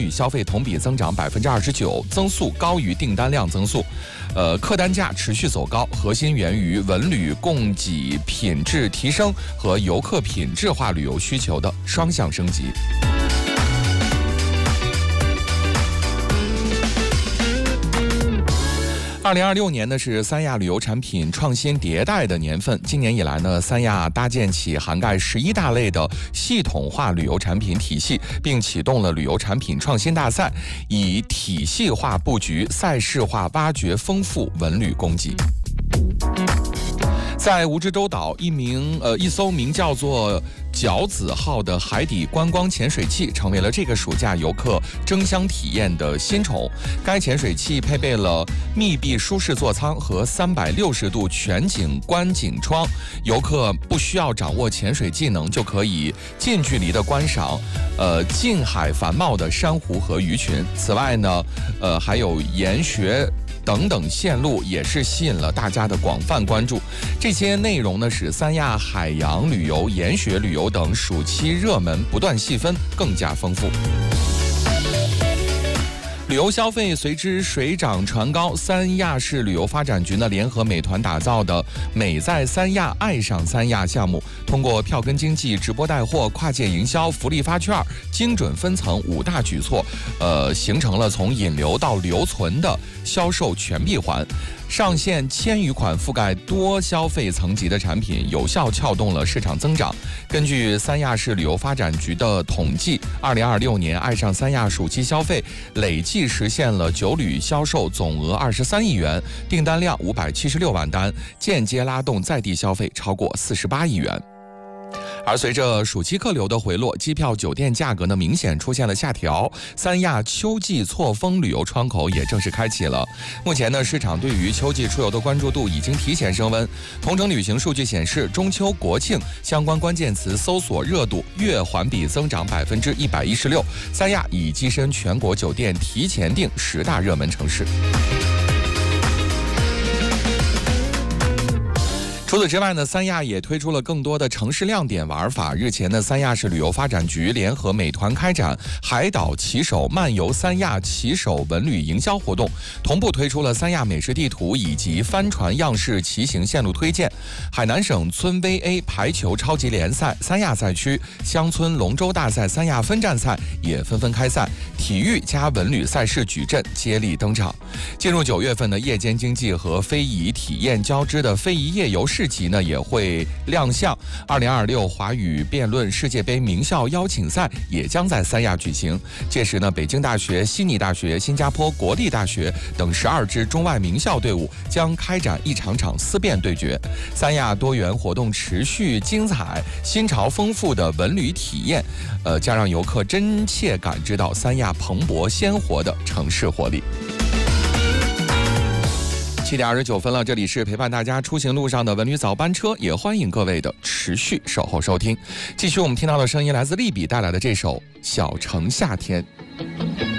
旅消费同比增长29%，增速高于订单量增速。客单价持续走高，核心源于文旅供给品质提升和游客品质化旅游需求的双向升级。2026年呢是三亚旅游产品创新迭代的年份。今年以来呢，三亚搭建起涵盖11大类的系统化旅游产品体系，并启动了旅游产品创新大赛，以体系化布局、赛事化挖掘丰富文旅供给。在蜈支洲岛，一艘名叫做饺子号的海底观光潜水器成为了这个暑假游客争相体验的新宠。该潜水器配备了密闭舒适座舱和360度全景观景窗，游客不需要掌握潜水技能就可以近距离的观赏近海繁茂的珊瑚和鱼群。此外呢，还有研学等等线路也是吸引了大家的广泛关注。这些内容呢，使三亚海洋旅游、研学旅游等暑期热门不断细分，更加丰富。旅游消费随之水涨船高，三亚市旅游发展局呢联合美团打造的“美在三亚，爱上三亚”项目，通过票根经济、直播带货、跨界营销、福利发券、精准分层5大举措，形成了从引流到留存的销售全闭环。上线1000余款覆盖多消费层级的产品，有效撬动了市场增长。根据三亚市旅游发展局的统计，2026年爱上三亚暑期消费累计实现了9旅销售总额23亿元，订单量576万单，间接拉动在地消费超过48亿元。而随着暑期客流的回落，机票酒店价格呢明显出现了下调，三亚秋季错峰旅游窗口也正式开启了。目前呢，市场对于秋季出游的关注度已经提前升温。同程旅行数据显示，中秋国庆相关关键词搜索热度月环比增长116%，三亚已跻身全国酒店提前订10大热门城市。除此之外呢，三亚也推出了更多的城市亮点玩法。日前呢，三亚市旅游发展局联合美团开展海岛骑手漫游三亚骑手文旅营销活动，同步推出了三亚美食地图以及帆船样式骑行线路推荐。海南省村 VA 排球超级联赛三亚赛区、乡村龙舟大赛三亚分站赛也纷纷开赛，体育加文旅赛事矩阵接力登场。进入9月份的夜间经济和非遗体验交织的非遗夜游市集呢也会亮相。2026华语辩论世界杯名校邀请赛也将在三亚举行。届时呢，北京大学、悉尼大学、新加坡国立大学等12支中外名校队伍将开展一场场思辨对决。三亚多元活动持续精彩，新潮丰富的文旅体验，将让游客真切感知到三亚蓬勃鲜活的城市活力。7点29分了，这里是陪伴大家出行路上的文旅早班车，也欢迎各位的持续守候收听。继续我们听到的声音来自利比带来的这首《小城夏天》。